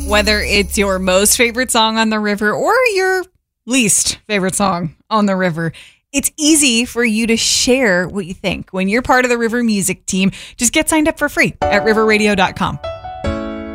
Whether it's your most favorite song on the river or your least favorite song on the river, it's easy for you to share what you think. When you're part of the River Music team, just get signed up for free at riverradio.com.